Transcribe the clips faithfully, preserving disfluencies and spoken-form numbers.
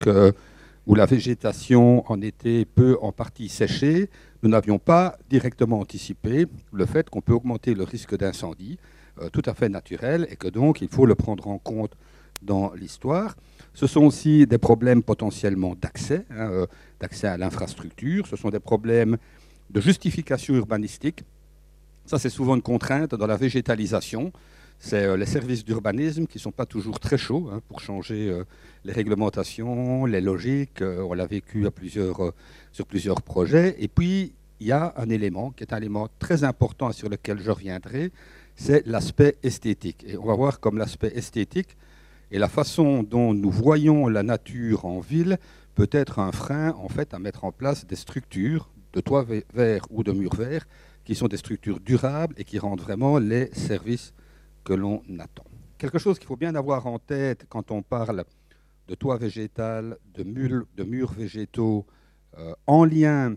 euh, où la végétation en été peut en partie sécher, nous n'avions pas directement anticipé le fait qu'on peut augmenter le risque d'incendie, euh, tout à fait naturel, et que donc il faut le prendre en compte dans l'histoire. Ce sont aussi des problèmes potentiellement d'accès, hein, euh, d'accès à l'infrastructure, ce sont des problèmes de justification urbanistique. Ça, c'est souvent une contrainte dans la végétalisation. C'est euh, les services d'urbanisme qui ne sont pas toujours très chauds hein, pour changer euh, les réglementations, les logiques. Euh, on l'a vécu à plusieurs, euh, sur plusieurs projets. Et puis, il y a un élément qui est un élément très important et sur lequel je reviendrai, c'est l'aspect esthétique. Et on va voir comme l'aspect esthétique et la façon dont nous voyons la nature en ville peut être un frein en fait, à mettre en place des structures de toits verts ou de murs verts qui sont des structures durables et qui rendent vraiment les services que l'on attend. Quelque chose qu'il faut bien avoir en tête quand on parle de toit végétal, de murs, de murs végétaux, euh, en lien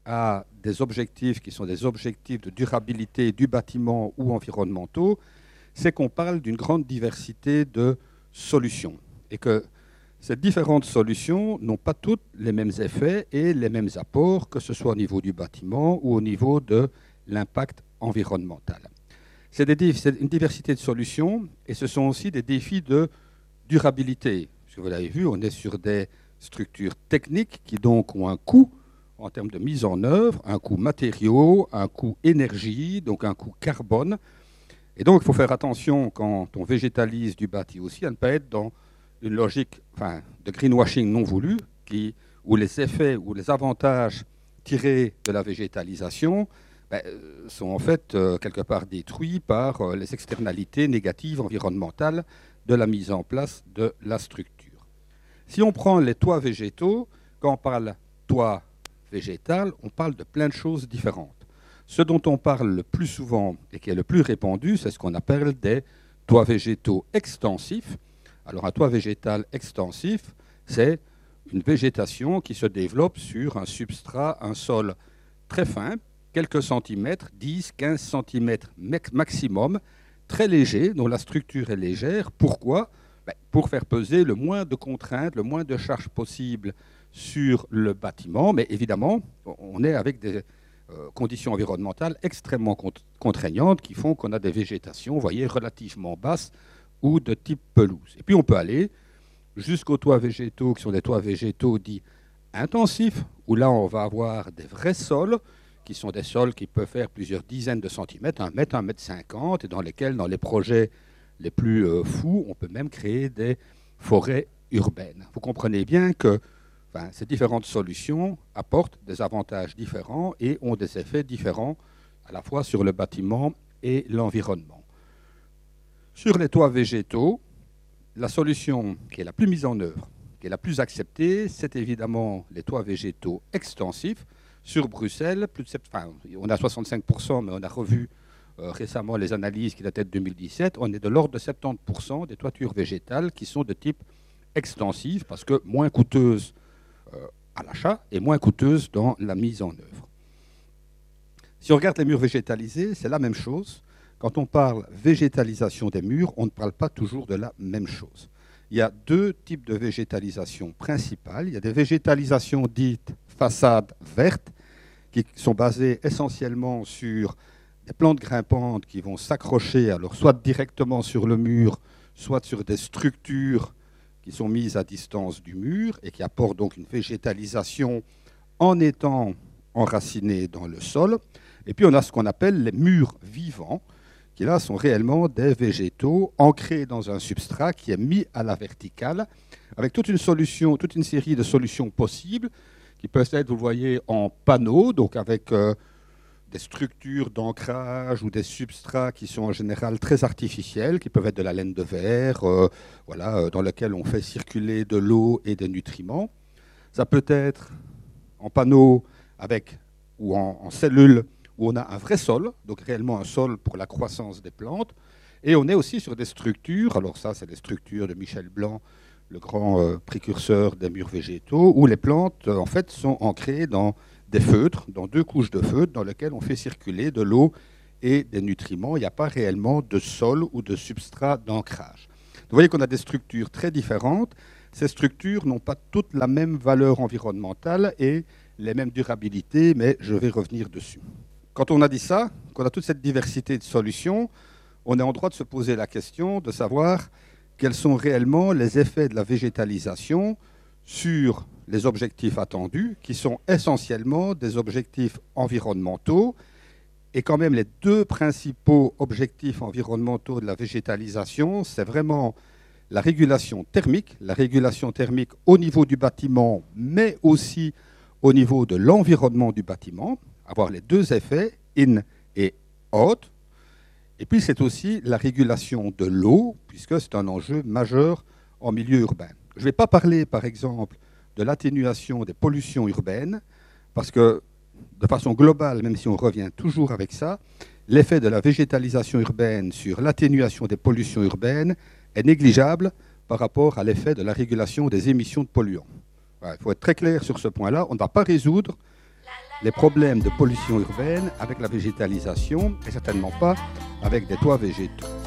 à des objectifs qui sont des objectifs de durabilité du bâtiment ou environnementaux, c'est qu'on parle d'une grande diversité de solutions et que ces différentes solutions n'ont pas toutes les mêmes effets et les mêmes apports, que ce soit au niveau du bâtiment ou au niveau de l'impact environnemental. C'est une diversité de solutions et ce sont aussi des défis de durabilité. Parce que vous l'avez vu, on est sur des structures techniques qui donc ont un coût en termes de mise en œuvre, un coût matériaux, un coût énergie, donc un coût carbone. Et donc il faut faire attention quand on végétalise du bâti aussi à ne pas être dans une logique enfin, de greenwashing non voulu, qui, où les effets ou les avantages tirés de la végétalisation ben, sont en fait euh, quelque part détruits par euh, les externalités négatives environnementales de la mise en place de la structure. Si on prend les toits végétaux, quand on parle toit végétal, on parle de plein de choses différentes. Ce dont on parle le plus souvent et qui est le plus répandu, c'est ce qu'on appelle des toits végétaux extensifs. Alors un toit végétal extensif, c'est une végétation qui se développe sur un substrat, un sol très fin, quelques centimètres, dix, quinze centimètres maximum, très léger, dont la structure est légère. Pourquoi ? Ben, pour faire peser le moins de contraintes, le moins de charges possible sur le bâtiment. Mais évidemment, on est avec des euh, conditions environnementales extrêmement contraignantes qui font qu'on a des végétations, vous voyez, relativement basses, ou de type pelouse. Et puis on peut aller jusqu'aux toits végétaux, qui sont des toits végétaux dits intensifs, où là on va avoir des vrais sols, qui sont des sols qui peuvent faire plusieurs dizaines de centimètres, un mètre, un mètre cinquante, et dans lesquels, dans les projets les plus euh, fous, on peut même créer des forêts urbaines. Vous comprenez bien que enfin, ces différentes solutions apportent des avantages différents et ont des effets différents à la fois sur le bâtiment et l'environnement. Sur les toits végétaux, la solution qui est la plus mise en œuvre, qui est la plus acceptée, c'est évidemment les toits végétaux extensifs. Sur Bruxelles, plus de, enfin, on a soixante-cinq pour cent, mais on a revu euh, récemment les analyses qui datent de deux mille dix-sept, on est de l'ordre de soixante-dix pour cent des toitures végétales qui sont de type extensif, parce que moins coûteuses euh, à l'achat et moins coûteuses dans la mise en œuvre. Si on regarde les murs végétalisés, c'est la même chose. Quand on parle végétalisation des murs, on ne parle pas toujours de la même chose. Il y a deux types de végétalisation principales. Il y a des végétalisations dites façades vertes, qui sont basées essentiellement sur des plantes grimpantes qui vont s'accrocher, alors soit directement sur le mur, soit sur des structures qui sont mises à distance du mur et qui apportent donc une végétalisation en étant enracinées dans le sol. Et puis on a ce qu'on appelle les murs vivants, qui là sont réellement des végétaux ancrés dans un substrat qui est mis à la verticale, avec toute une solution, toute une série de solutions possibles, qui peuvent être, vous voyez, en panneaux, donc avec euh, des structures d'ancrage ou des substrats qui sont en général très artificiels, qui peuvent être de la laine de verre, euh, voilà, euh, dans lequel on fait circuler de l'eau et des nutriments. Ça peut être en panneaux avec, ou en, en cellules, où on a un vrai sol, donc réellement un sol pour la croissance des plantes. Et on est aussi sur des structures, alors ça c'est les structures de Michel Blanc, le grand euh, précurseur des murs végétaux, où les plantes euh, en fait sont ancrées dans des feutres, dans deux couches de feutres, dans lesquelles on fait circuler de l'eau et des nutriments. Il n'y a pas réellement de sol ou de substrat d'ancrage. Vous voyez qu'on a des structures très différentes. ces structures n'ont pas toutes la même valeur environnementale et les mêmes durabilités, mais je vais revenir dessus. Quand on a dit ça, qu'on a toute cette diversité de solutions, on est en droit de se poser la question de savoir quels sont réellement les effets de la végétalisation sur les objectifs attendus, qui sont essentiellement des objectifs environnementaux. Et quand même, les deux principaux objectifs environnementaux de la végétalisation, c'est vraiment la régulation thermique, la régulation thermique au niveau du bâtiment, mais aussi au niveau de l'environnement du bâtiment, avoir les deux effets, in et out. Et puis, c'est aussi la régulation de l'eau, puisque c'est un enjeu majeur en milieu urbain. Je ne vais pas parler, par exemple, de l'atténuation des pollutions urbaines, parce que, de façon globale, même si on revient toujours avec ça, l'effet de la végétalisation urbaine sur l'atténuation des pollutions urbaines est négligeable par rapport à l'effet de la régulation des émissions de polluants. Voilà, il faut être très clair sur ce point-là. On ne va pas résoudre les problèmes de pollution urbaine avec la végétalisation, et certainement pas avec des toits végétaux.